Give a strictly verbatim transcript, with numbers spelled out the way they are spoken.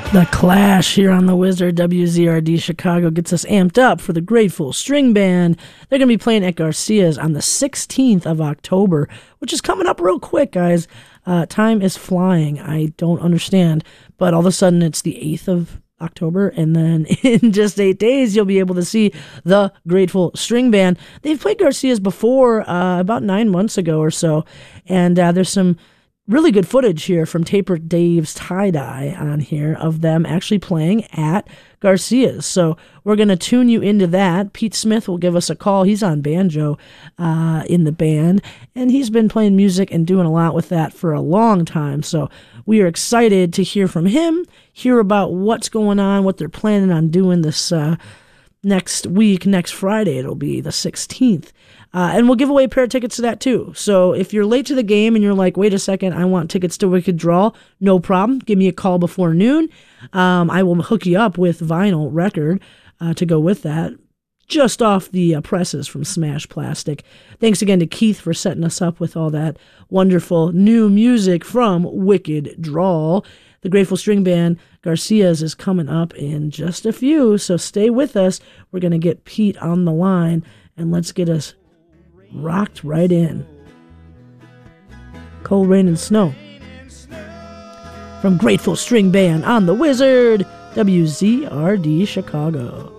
The Clash here on the Wizard. W Z R D Chicago gets us amped up for the Grateful String Band. They're going to be playing at Garcia's on the sixteenth of October, which is coming up real quick, guys. Uh, time is flying. I don't understand, but all of a sudden it's the eighth of October, and then in just eight days you'll be able to see the Grateful String Band. They've played Garcia's before, uh, about nine months ago or so, and uh, there's some really good footage here from Taper Dave's Tie-Dye on here of them actually playing at Garcia's. So we're going to tune you into that. Pete Smith will give us a call. He's on banjo uh, in the band, and he's been playing music and doing a lot with that for a long time. So we are excited to hear from him, hear about what's going on, what they're planning on doing this uh, next week, next Friday. It'll be the sixteenth. Uh, and we'll give away a pair of tickets to that too. So if you're late to the game and you're like, wait a second, I want tickets to Wicked Draw, no problem. Give me a call before noon. Um, I will hook you up with vinyl record uh, to go with that, just off the uh, presses from Smash Plastic. Thanks again to Keith for setting us up with all that wonderful new music from Wicked Draw. The Grateful String Band, Garcia's, is coming up in just a few, so stay with us. We're going to get Pete on the line, and let's get us rocked right in. Cold Rain and Snow from Grateful String Band on the Wizard, W Z R D Chicago.